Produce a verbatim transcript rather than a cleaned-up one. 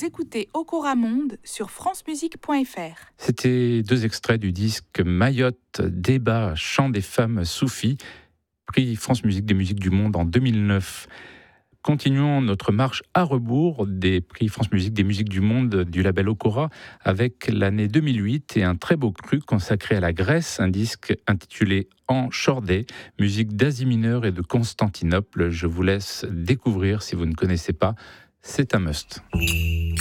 Vous écoutez Okora Monde sur francemusique point f r. C'était deux extraits du disque Mayotte, débat, chant des femmes soufis, prix France Musique des musiques du monde en deux mille neuf. Continuons notre marche à rebours des prix France Musique des musiques du monde du label Okora avec l'année deux mille huit et un très beau cru consacré à la Grèce, un disque intitulé En Chordé, musique d'Asie mineure et de Constantinople. Je vous laisse découvrir si vous ne connaissez pas, c'est un must.